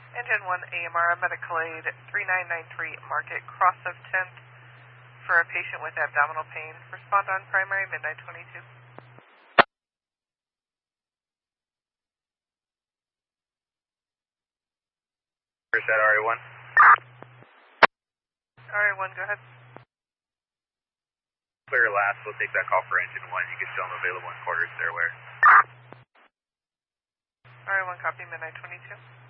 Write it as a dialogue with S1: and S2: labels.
S1: Engine 1 AMR, medical aid 3993 Market, cross of 10th for a patient with abdominal pain. Respond on primary, midnight 22.
S2: Where's that RA1?
S1: RA1, go ahead.
S2: Clear last, we'll take that call for engine 1. You can show them available in quarters stairway.
S1: RA1, copy, midnight 22.